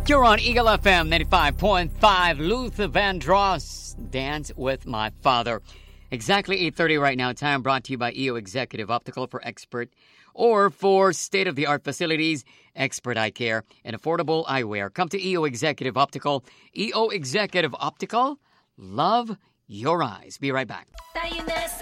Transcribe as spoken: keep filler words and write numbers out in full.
You're on Eagle F M ninety-five point five. Luther Vandross, Dance with My Father. Exactly eight thirty right now. Time brought to you by E O Executive Optical for expert or for state-of-the-art facilities, expert eye care, and affordable eyewear. Come to E O Executive Optical. E O Executive Optical. Love your eyes. Be right back.